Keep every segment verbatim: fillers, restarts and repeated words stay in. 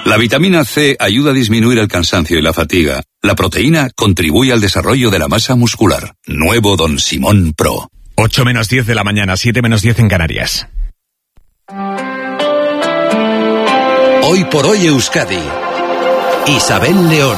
La vitamina C ayuda a disminuir el cansancio y la fatiga. La proteína contribuye al desarrollo de la masa muscular. Nuevo Don Simón Pro. ocho menos diez de la mañana, siete menos diez en Canarias. Hoy por hoy Euskadi. Isabel León.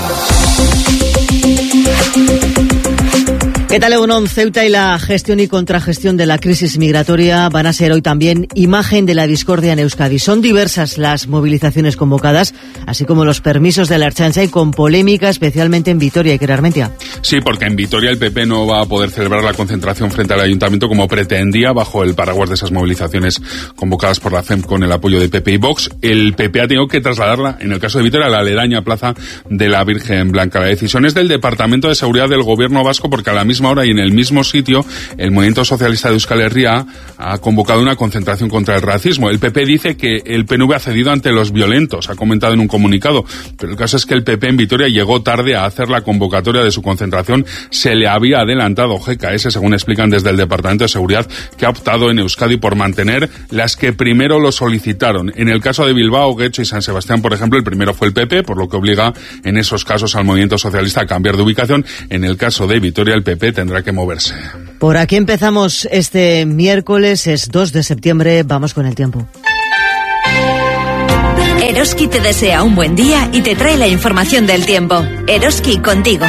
¿Qué tal, Egunon? Ceuta y la gestión y contragestión de la crisis migratoria van a ser hoy también imagen de la discordia en Euskadi. Son diversas las movilizaciones convocadas, así como los permisos de la Ertzaintza y con polémica especialmente en Vitoria y Querarmentia. Sí, porque en Vitoria el P P no va a poder celebrar la concentración frente al Ayuntamiento como pretendía bajo el paraguas de esas movilizaciones convocadas por la C E M con el apoyo de P P y Vox. El P P ha tenido que trasladarla, en el caso de Vitoria, a la aledaña plaza de la Virgen Blanca. La decisión es del Departamento de Seguridad del Gobierno Vasco porque a la misma hora y en el mismo sitio el Movimiento Socialista de Euskal Herria ha convocado una concentración contra el racismo. El P P dice que el P N V ha cedido ante los violentos, ha comentado en un comunicado, pero el caso es que el P P en Vitoria llegó tarde a hacer la convocatoria de su concentración, se le había adelantado G K S, según explican desde el Departamento de Seguridad, que ha optado en Euskadi por mantener las que primero lo solicitaron. En el caso de Bilbao, Guecho y San Sebastián, por ejemplo, el primero fue el P P, por lo que obliga en esos casos al Movimiento Socialista a cambiar de ubicación. En el caso de Vitoria, el P P tendrá que moverse. Por aquí empezamos este miércoles, es dos de septiembre, vamos con el tiempo. Eroski te desea un buen día y te trae la información del tiempo. Eroski contigo.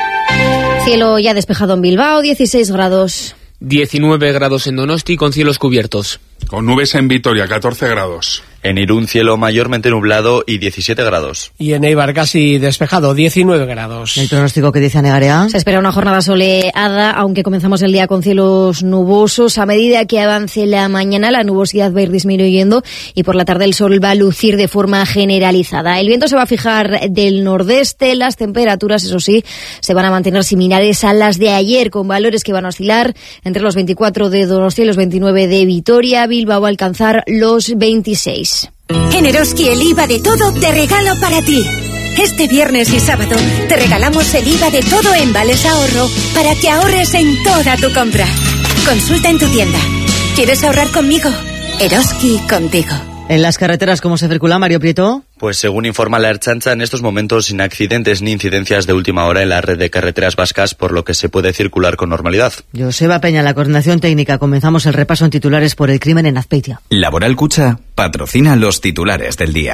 Cielo ya despejado en Bilbao, dieciséis grados. diecinueve grados en Donosti con cielos cubiertos. Con nubes en Vitoria, catorce grados. En Irún, cielo mayormente nublado y diecisiete grados. Y en Eibar casi despejado, diecinueve grados. ¿El pronóstico que dice Anegarea? Se espera una jornada soleada, aunque comenzamos el día con cielos nubosos. A medida que avance la mañana, la nubosidad va a ir disminuyendo y por la tarde el sol va a lucir de forma generalizada. El viento se va a fijar del nordeste, las temperaturas, eso sí, se van a mantener similares a las de ayer, con valores que van a oscilar entre los veinticuatro de Donostia y los veintinueve de Vitoria. Bilbao va a alcanzar los veintiséis. En Eroski el I V A de todo te regalo para ti. Este viernes y sábado te regalamos el I V A de todo en Vales Ahorro para que ahorres en toda tu compra. Consulta en tu tienda. ¿Quieres ahorrar conmigo? Eroski contigo. En las carreteras, ¿cómo se circula, Mario Prieto? Pues según informa la Ertzaintza, en estos momentos sin accidentes ni incidencias de última hora en la red de carreteras vascas, por lo que se puede circular con normalidad. Joseba Peña, la coordinación técnica. Comenzamos el repaso en titulares por el crimen en Azpeitia. Laboral Cucha patrocina los titulares del día.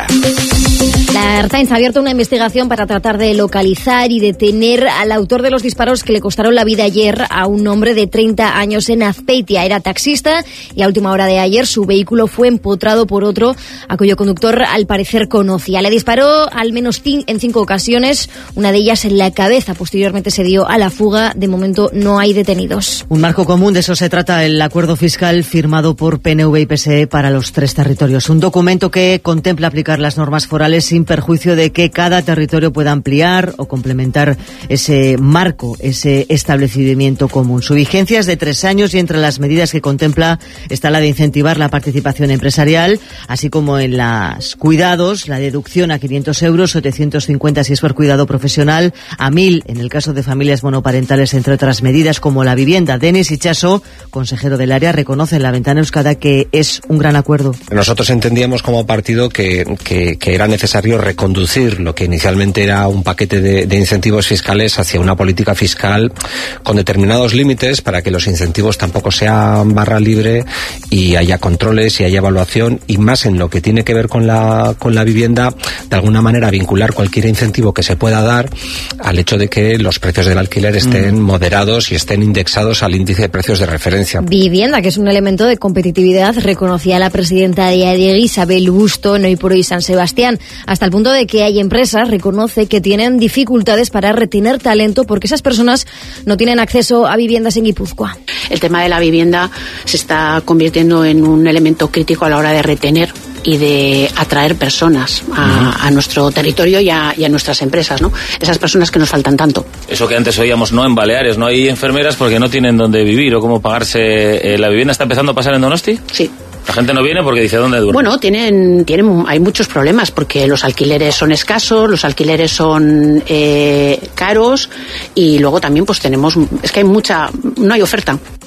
La Ertzaintza ha abierto una investigación para tratar de localizar y detener al autor de los disparos que le costaron la vida ayer a un hombre de treinta años en Azpeitia. Era taxista y a última hora de ayer su vehículo fue empotrado por otro a cuyo conductor al parecer conocía. Le disparó al menos en cinco ocasiones, una de ellas en la cabeza. Posteriormente se dio a la fuga. De momento no hay detenidos. Un marco común, de eso se trata el acuerdo fiscal firmado por P N V y P S E para los tres territorios. Un documento que contempla aplicar las normas forales sin perjuicio de que cada territorio pueda ampliar o complementar ese marco, ese establecimiento común. Su vigencia es de tres años y entre las medidas que contempla está la de incentivar la participación empresarial, así como en los cuidados, la deducción a quinientos euros, setecientos cincuenta si es por cuidado profesional, a mil en el caso de familias monoparentales, entre otras medidas como la vivienda. Denis Ichaso, consejero del área, reconoce en la ventana Euskadi que es un gran acuerdo. Nosotros entendíamos como partido que, que, que era necesario reconducir lo que inicialmente era un paquete de, de incentivos fiscales hacia una política fiscal con determinados límites para que los incentivos tampoco sean barra libre y haya controles y haya evaluación, y más en lo que tiene que ver con la, con la vivienda, de alguna manera vincular cualquier incentivo que se pueda dar al hecho de que los precios del alquiler estén mm. moderados y estén indexados al índice de precios de referencia. Vivienda, que es un elemento de competitividad, reconocía la presidenta de ADIEGI, Isabel Busto, no y por hoy San Sebastián, hasta el punto de que hay empresas, reconoce, que tienen dificultades para retener talento porque esas personas no tienen acceso a viviendas en Guipúzcoa. El tema de la vivienda se está convirtiendo en un elemento crítico a la hora de retener y de atraer personas a, a nuestro territorio y a, y a nuestras empresas, ¿no? Esas personas que nos faltan tanto. Eso que antes oíamos, ¿no? En Baleares no hay enfermeras porque no tienen dónde vivir o cómo pagarse eh, la vivienda. ¿Está empezando a pasar en Donosti? Sí. La gente no viene porque dice ¿dónde duerme? Bueno, tienen, tienen, hay muchos problemas porque los alquileres son escasos, los alquileres son eh, caros y luego también pues tenemos, es que hay mucha, no hay oferta.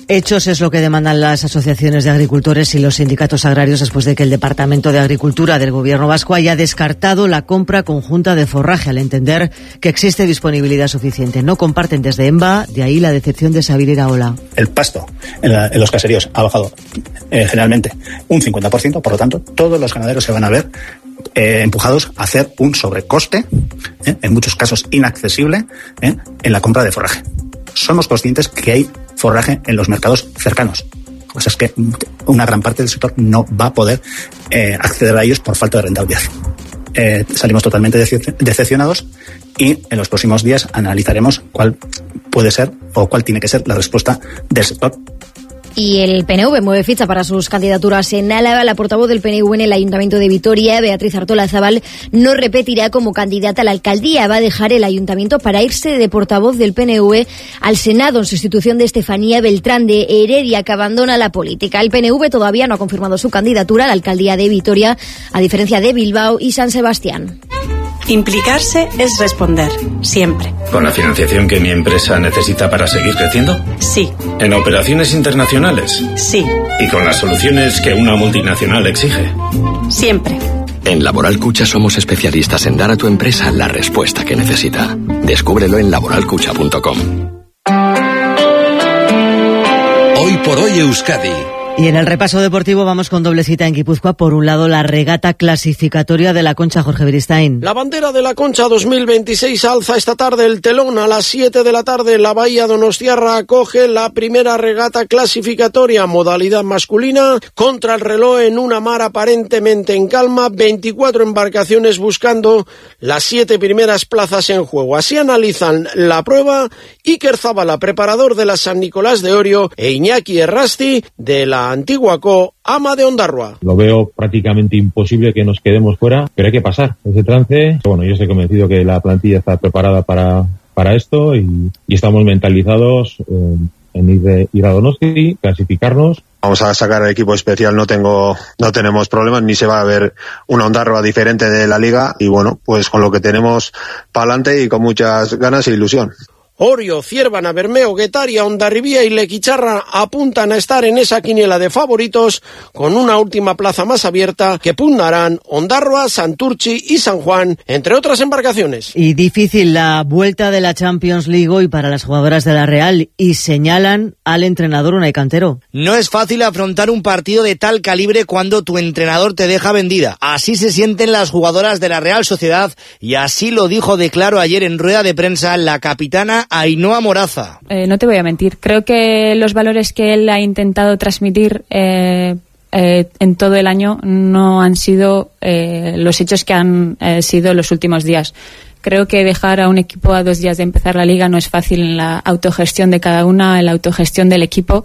Hechos es lo que demandan las asociaciones de agricultores y los sindicatos agrarios después de que el Departamento de Agricultura del Gobierno vasco haya descartado la compra conjunta de forraje al entender que existe disponibilidad suficiente. No comparten desde EMBA, de ahí la decepción de Xavier Iraola. El pasto en, la, en los caseríos ha bajado eh, generalmente un cincuenta por ciento, por lo tanto todos los ganaderos se van a ver eh, empujados a hacer un sobrecoste, eh, en muchos casos inaccesible, eh, en la compra de forraje. Somos conscientes que hay forraje en los mercados cercanos. O sea, es que una gran parte del sector no va a poder eh, acceder a ellos por falta de rentabilidad. Eh, salimos totalmente decepcionados y en los próximos días analizaremos cuál puede ser o cuál tiene que ser la respuesta del sector. Y el P N V mueve ficha para sus candidaturas en Álava. La portavoz del P N V en el Ayuntamiento de Vitoria, Beatriz Artolazabal, no repetirá como candidata a la alcaldía. Va a dejar el ayuntamiento para irse de portavoz del P N V al Senado en sustitución de Estefanía Beltrán de Heredia, que abandona la política. El P N V todavía no ha confirmado su candidatura a la alcaldía de Vitoria, a diferencia de Bilbao y San Sebastián. Implicarse es responder, siempre. ¿Con la financiación que mi empresa necesita para seguir creciendo? Sí. ¿En operaciones internacionales? Sí. ¿Y con las soluciones que una multinacional exige? Siempre. En Laboral Cucha somos especialistas en dar a tu empresa la respuesta que necesita. Descúbrelo en laboral cucha punto com. Hoy por hoy Euskadi. Y en el repaso deportivo vamos con doble cita en Guipúzcoa. Por un lado, la regata clasificatoria de la Concha, Jorge Beristain. La bandera de la Concha dos mil veintiséis alza esta tarde el telón. A las siete de la tarde la Bahía Donostiarra acoge la primera regata clasificatoria, modalidad masculina, contra el reloj en una mar aparentemente en calma. veinticuatro embarcaciones buscando las siete primeras plazas en juego. Así analizan la prueba Iker Zabala, preparador de la San Nicolás de Orio, e Iñaki Errasti de la Antigua Co, Ama de Ondarroa. Lo veo prácticamente imposible que nos quedemos fuera, pero hay que pasar ese trance. Bueno, yo estoy convencido que la plantilla está preparada para, para esto y, y estamos mentalizados en, en ir, de, ir a Donosti, clasificarnos. Vamos a sacar al equipo especial, no tengo, no tenemos problemas, ni se va a ver una Ondarroa diferente de la liga y bueno, pues con lo que tenemos para adelante y con muchas ganas e ilusión. Orio, Ciervana, Bermeo, Guetaria, Hondarribía y Lequicharra apuntan a estar en esa quiniela de favoritos con una última plaza más abierta que pugnarán Ondarroa, Santurchi y San Juan, entre otras embarcaciones. Y difícil la vuelta de la Champions League hoy para las jugadoras de la Real y señalan al entrenador Unai Cantero. No es fácil afrontar un partido de tal calibre cuando tu entrenador te deja vendida. Así se sienten las jugadoras de la Real Sociedad y así lo dijo de claro ayer en rueda de prensa la capitana Ainhoa Moraza. Eh, no te voy a mentir, creo que los valores que él ha intentado transmitir eh, eh, en todo el año no han sido eh, los hechos que han eh, sido los últimos días. Creo que dejar a un equipo a dos días de empezar la liga no es fácil en la autogestión de cada una, en la autogestión del equipo.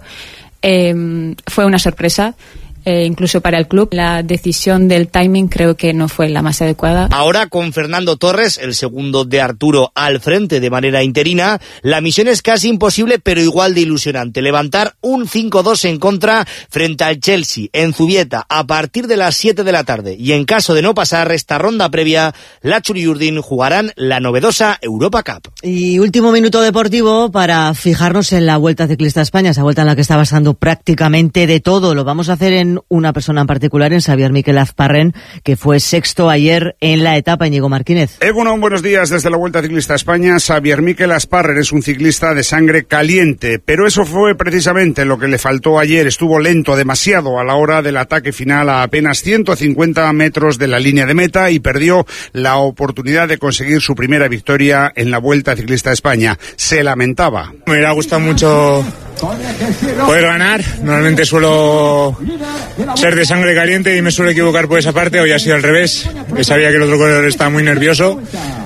Eh, fue una sorpresa. Eh, incluso para el club, la decisión del timing creo que no fue la más adecuada. Ahora con Fernando Torres, el segundo de Arturo, al frente de manera interina, la misión es casi imposible pero igual de ilusionante. Levantar un cinco dos en contra frente al Chelsea en Zubieta a partir de las siete de la tarde. Y en caso de no pasar esta ronda previa, la Churiurdin jugarán la novedosa Europa Cup. Y último minuto deportivo para fijarnos en la Vuelta Ciclista a España, esa vuelta en la que está pasando prácticamente de todo. Lo vamos a hacer en una persona en particular, en Xavier Miquel Azparren, que fue sexto ayer en la etapa. Íñigo Martínez. Egunon, buenos días desde la Vuelta Ciclista a España. Xavier Miquel Azparren es un ciclista de sangre caliente, pero eso fue precisamente lo que le faltó ayer. Estuvo lento demasiado a la hora del ataque final a apenas ciento cincuenta metros de la línea de meta y perdió la oportunidad de conseguir su primera victoria en la Vuelta Ciclista a España. Se lamentaba. Me hubiera gustado mucho poder ganar. Normalmente suelo ser de sangre caliente y me suelo equivocar por esa parte. Hoy ha sido al revés. Sabía que el otro corredor estaba muy nervioso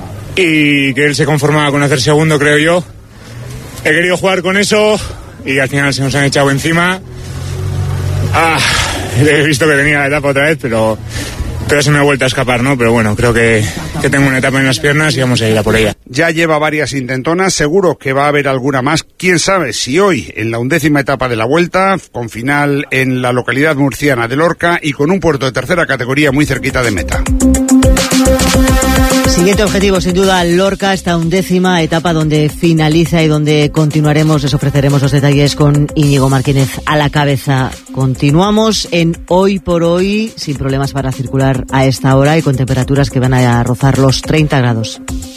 y que él se conformaba con hacer segundo, creo yo. He querido jugar con eso y al final se nos han echado encima. Ah, he visto que venía la etapa otra vez, pero... pero se me ha vuelto a escapar, ¿no? Pero bueno, creo que, que tengo una etapa en las piernas y vamos a ir a por ella. Ya lleva varias intentonas, seguro que va a haber alguna más. Quién sabe si hoy, en la undécima etapa de la Vuelta, con final en la localidad murciana de Lorca y con un puerto de tercera categoría muy cerquita de meta. Siguiente objetivo, sin duda, Lorca, esta undécima etapa donde finaliza y donde continuaremos. Les ofreceremos los detalles con Íñigo Martínez a la cabeza. Continuamos en Hoy por Hoy, sin problemas para circular a esta hora y con temperaturas que van a rozar los treinta grados.